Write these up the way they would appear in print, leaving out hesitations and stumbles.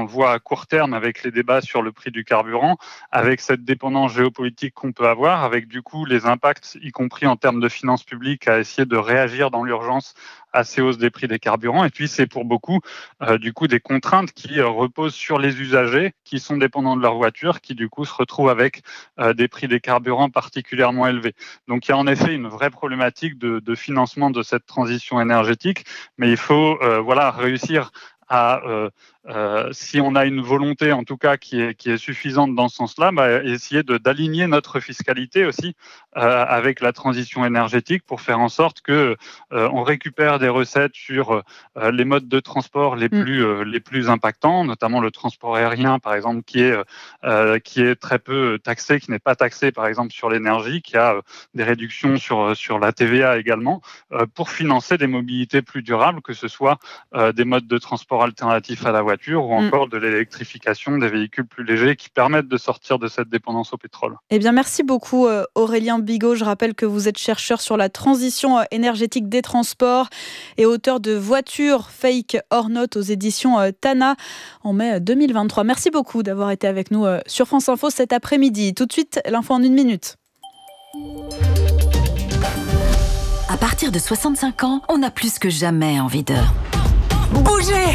le voit à court terme avec les débats sur le prix du carburant, avec cette dépendance géopolitique qu'on peut avoir, avec du coup les impacts, y compris en termes de finances publiques, à essayer de réagir dans l'urgence à ces hausses des prix des carburants. Et puis, c'est pour beaucoup, du coup, des contraintes qui reposent sur les usagers qui sont dépendants de leur voiture, qui, du coup, se retrouvent avec des prix des carburants particulièrement élevés. Donc, il y a en effet une vraie problématique de financement de cette transition énergétique, mais il faut réussir à, si on a une volonté en tout cas qui est suffisante dans ce sens-là, essayer d'aligner notre fiscalité aussi avec la transition énergétique pour faire en sorte que on récupère des recettes sur les modes de transport les plus impactants, notamment le transport aérien par exemple qui est très peu taxé, qui n'est pas taxé par exemple sur l'énergie, qui a des réductions sur la TVA également, pour financer des mobilités plus durables, que ce soit des modes de transport alternatifs à la voiture ou encore de l'électrification des véhicules plus légers qui permettent de sortir de cette dépendance au pétrole. Eh bien, merci beaucoup Aurélien Bigot. Je rappelle que vous êtes chercheur sur la transition énergétique des transports et auteur de Voitures, Fake or Not aux éditions Tana en mai 2023. Merci beaucoup d'avoir été avec nous sur France Info cet après-midi. Tout de suite, l'info en 1 minute. À partir de 65 ans, on a plus que jamais envie de bouger.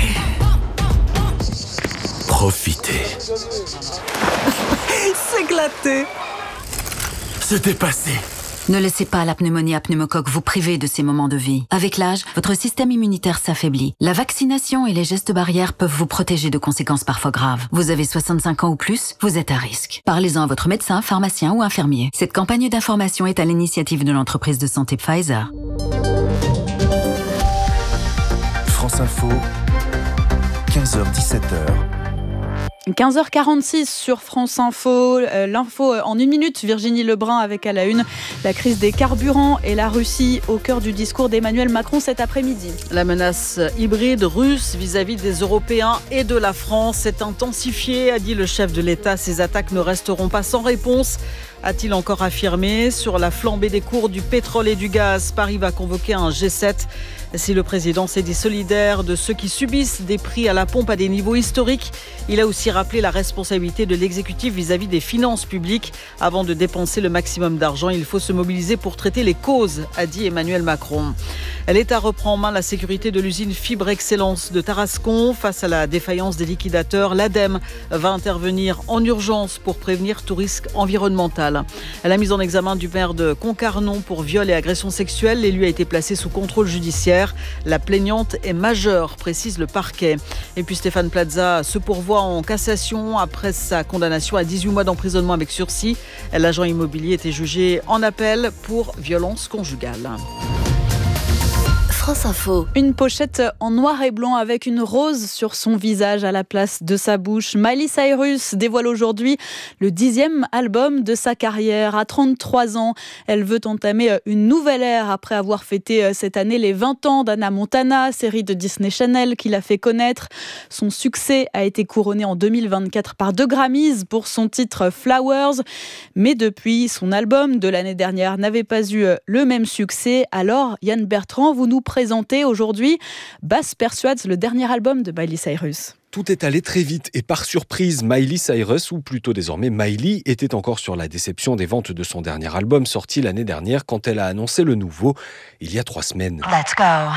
Profiter. S'éclater. Se dépasser. Ne laissez pas la pneumonie à pneumocoque vous priver de ces moments de vie. Avec l'âge, votre système immunitaire s'affaiblit. La vaccination et les gestes barrières peuvent vous protéger de conséquences parfois graves. Vous avez 65 ans ou plus, vous êtes à risque. Parlez-en à votre médecin, pharmacien ou infirmier. Cette campagne d'information est à l'initiative de l'entreprise de santé Pfizer. France Info, 15h-17h. 15h46 sur France Info, l'info en 1 minute, Virginie Lebrun avec à la une la crise des carburants et la Russie au cœur du discours d'Emmanuel Macron cet après-midi. La menace hybride russe vis-à-vis des Européens et de la France s'est intensifiée, a dit le chef de l'État. Ces attaques ne resteront pas sans réponse, a-t-il encore affirmé. Sur la flambée des cours du pétrole et du gaz, Paris va convoquer un G7. Si le président s'est dit solidaire de ceux qui subissent des prix à la pompe à des niveaux historiques, il a aussi rappelé la responsabilité de l'exécutif vis-à-vis des finances publiques. Avant de dépenser le maximum d'argent, il faut se mobiliser pour traiter les causes, a dit Emmanuel Macron. L'État reprend en main la sécurité de l'usine Fibre Excellence de Tarascon. Face à la défaillance des liquidateurs, l'ADEME va intervenir en urgence pour prévenir tout risque environnemental. La mise en examen du maire de Concarneau pour viol et agression sexuelle, l'élu a été placé sous contrôle judiciaire. La plaignante est majeure, précise le parquet. Et puis Stéphane Plaza se pourvoit en cassation après sa condamnation à 18 mois d'emprisonnement avec sursis. L'agent immobilier était jugé en appel pour violence conjugale. France Info. Une pochette en noir et blanc avec une rose sur son visage à la place de sa bouche. Miley Cyrus dévoile aujourd'hui le 10e album de sa carrière. À 33 ans, elle veut entamer une nouvelle ère après avoir fêté cette année les 20 ans d'Hannah Montana, série de Disney Channel qui l'a fait connaître. Son succès a été couronné en 2024 par 2 Grammys pour son titre Flowers. Mais depuis, son album de l'année dernière n'avait pas eu le même succès. Alors, Yann Bertrand, vous nous présentez aujourd'hui Bass Persuades, le dernier album de Miley Cyrus. Tout est allé très vite et par surprise, Miley Cyrus, ou plutôt désormais Miley, était encore sur la déception des ventes de son dernier album sorti l'année dernière quand elle a annoncé le nouveau il y a 3 semaines. Let's go.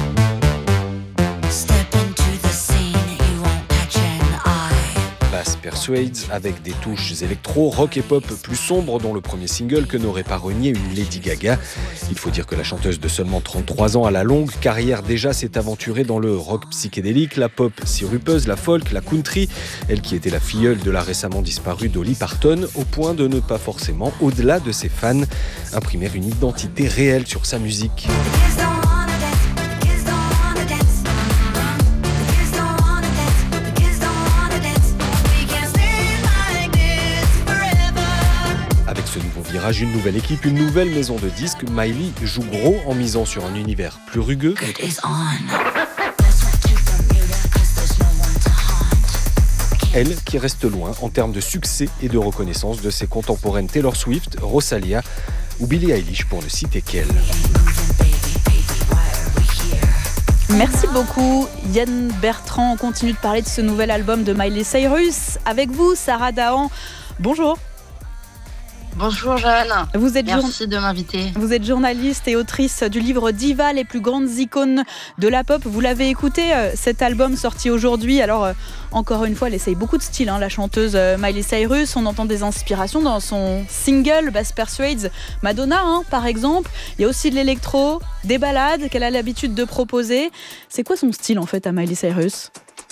Bass Persuades avec des touches électro, rock et pop plus sombres dont le premier single que n'aurait pas renié une Lady Gaga. Il faut dire que la chanteuse de seulement 33 ans à la longue carrière déjà s'est aventurée dans le rock psychédélique, la pop sirupeuse, la folk, la country. Elle qui était la filleule de la récemment disparue Dolly Parton, au point de ne pas forcément, au-delà de ses fans, imprimer une identité réelle sur sa musique. Ce nouveau virage, une nouvelle équipe, une nouvelle maison de disques, Miley joue gros en misant sur un univers plus rugueux. Elle qui reste loin en termes de succès et de reconnaissance de ses contemporaines Taylor Swift, Rosalia ou Billie Eilish pour ne citer qu'elle. Merci beaucoup Yann Bertrand. On continue de parler de ce nouvel album de Miley Cyrus. Avec vous, Sarah Dahan. Bonjour. Bonjour Jeanne, merci de m'inviter. Vous êtes journaliste et autrice du livre Diva, les plus grandes icônes de la pop. Vous l'avez écouté, cet album sorti aujourd'hui. Alors, encore une fois, elle essaye beaucoup de style, la chanteuse Miley Cyrus. On entend des inspirations dans son single Bass Persuades, Madonna, par exemple. Il y a aussi de l'électro, des ballades qu'elle a l'habitude de proposer. C'est quoi son style, en fait, à Miley Cyrus ?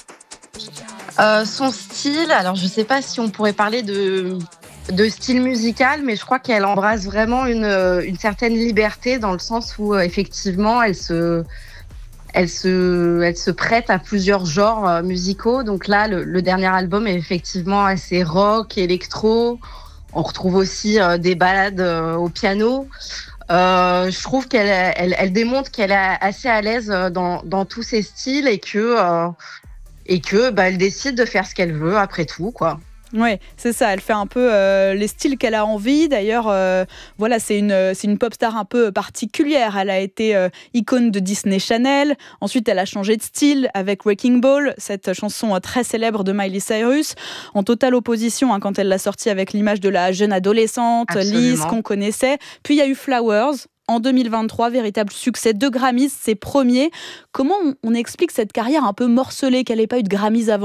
Son style, alors je ne sais pas si on pourrait parler de style musical, mais je crois qu'elle embrasse vraiment une certaine liberté dans le sens où effectivement elle se prête à plusieurs genres musicaux. Donc là, le dernier album est effectivement assez rock, électro. On retrouve aussi des ballades au piano. Je trouve qu'elle démontre qu'elle est assez à l'aise dans tous ces styles et que elle décide de faire ce qu'elle veut après tout, quoi. Oui, c'est ça, elle fait un peu les styles qu'elle a envie. D'ailleurs, c'est une pop star un peu particulière. Elle a été icône de Disney Channel. Ensuite, elle a changé de style avec Wrecking Ball, cette chanson très célèbre de Miley Cyrus, en totale opposition quand elle l'a sortie avec l'image de la jeune adolescente, lisse, qu'on connaissait. Puis il y a eu Flowers. En 2023, véritable succès, 2 Grammys, ses premiers. Comment on explique cette carrière un peu morcelée, qu'elle n'ait pas eu de Grammys avant ?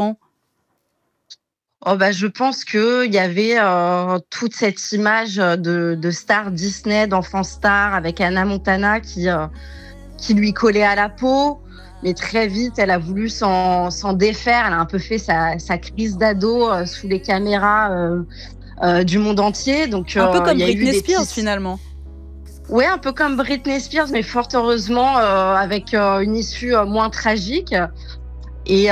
Je pense qu'il y avait toute cette image de star Disney, d'enfant star avec Hannah Montana qui lui collait à la peau. Mais très vite, elle a voulu s'en défaire. Elle a un peu fait sa crise d'ado sous les caméras du monde entier. Donc, un peu comme Britney Spears finalement. Oui, un peu comme Britney Spears, mais fort heureusement avec une issue moins tragique. Et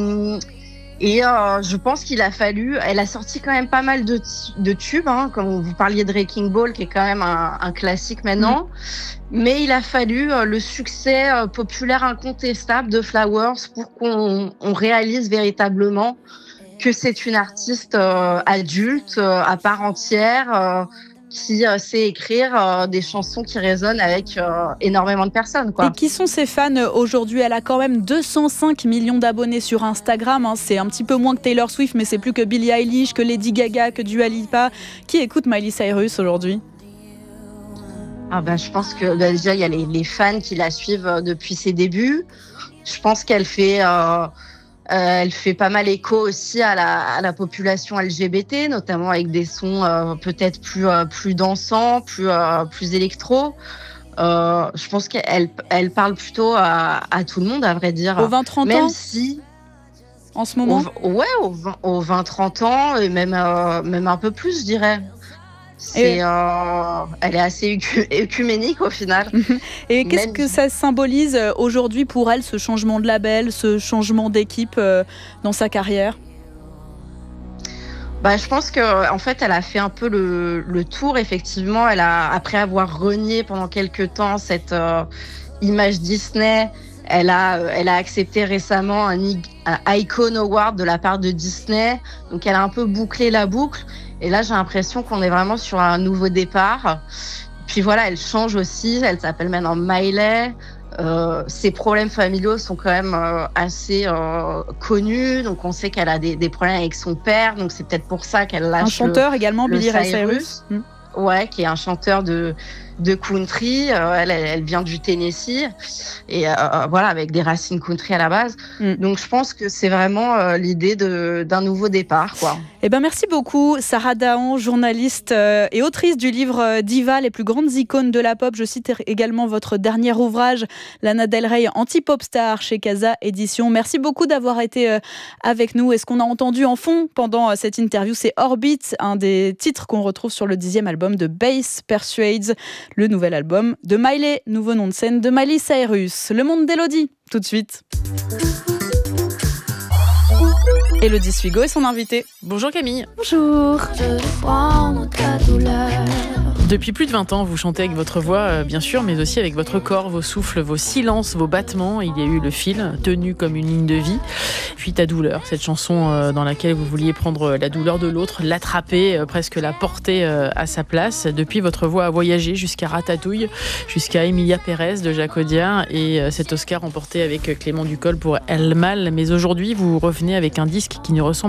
je pense qu'il a fallu... Elle a sorti quand même pas mal de tubes, comme vous parliez de Wrecking Ball, qui est quand même un classique maintenant. Mais il a fallu le succès populaire incontestable de Flowers pour qu'on réalise véritablement que c'est une artiste adulte, à part entière, qui sait écrire des chansons qui résonnent avec énormément de personnes, quoi. Et qui sont ses fans aujourd'hui ? Elle a quand même 205 millions d'abonnés sur Instagram. C'est un petit peu moins que Taylor Swift, mais c'est plus que Billie Eilish, que Lady Gaga, que Dua Lipa. Qui écoute Miley Cyrus aujourd'hui ? Je pense que déjà, il y a les fans qui la suivent depuis ses débuts. Je pense qu'elle fait... elle fait pas mal écho aussi à la population LGBT, notamment avec des sons peut-être plus dansants, plus électro. Je pense qu'elle parle plutôt à tout le monde, à vrai dire. Aux 20-30 ans ? Même si... En ce moment ? Aux 20-30 ans, et même un peu plus, je dirais. Elle est assez œcuménique au final. Et qu'est-ce que ça symbolise aujourd'hui pour elle, ce changement de label, ce changement d'équipe dans sa carrière ? Je pense qu'en fait, elle a fait un peu le tour, effectivement. Après avoir renié pendant quelques temps cette image Disney, elle a accepté récemment un Icon Award de la part de Disney. Donc, elle a un peu bouclé la boucle. Et là, j'ai l'impression qu'on est vraiment sur un nouveau départ. Puis voilà, elle change aussi. Elle s'appelle maintenant Miley. Ses problèmes familiaux sont quand même assez connus. Donc, on sait qu'elle a des problèmes avec son père. Donc, c'est peut-être pour ça qu'elle lâche. Un chanteur également, Billy Ray Cyrus. Ouais, qui est un chanteur de country. Elle vient du Tennessee. Et avec des racines country à la base. Donc, je pense que c'est vraiment l'idée d'un nouveau départ, quoi. Merci beaucoup, Sarah Dahan, journaliste et autrice du livre Diva, les plus grandes icônes de la pop. Je cite également votre dernier ouvrage, Lana Del Rey, anti-pop star, chez Casa Édition. Merci beaucoup d'avoir été avec nous. Et ce qu'on a entendu en fond pendant cette interview, c'est Orbit, un des titres qu'on retrouve sur le 10e album de Bass Persuades, le nouvel album de Miley, nouveau nom de scène de Miley Cyrus. Le monde d'Élodie, tout de suite. Élodie Suigo est son invitée. Bonjour Camille. Bonjour. Je vais prendre ta douleur. Depuis plus de 20 ans, vous chantez avec votre voix, bien sûr, mais aussi avec votre corps, vos souffles, vos silences, vos battements. Il y a eu le fil, tenu comme une ligne de vie. Puis Ta douleur, cette chanson dans laquelle vous vouliez prendre la douleur de l'autre, l'attraper, presque la porter à sa place. Depuis, votre voix a voyagé jusqu'à Ratatouille, jusqu'à Emilia Pérez de Jacques Audiard et cet Oscar remporté avec Clément Ducol pour El Mal. Mais aujourd'hui, vous revenez avec un disque qui ne ressemble